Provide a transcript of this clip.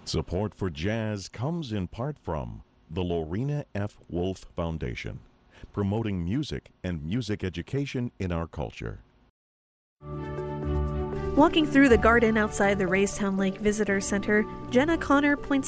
Support for jazz comes in part from the Lorena F. Wolf Foundation, promoting music and music education in our culture. Walking through the garden outside the Raystown Lake Visitor Center, Jenna Connor points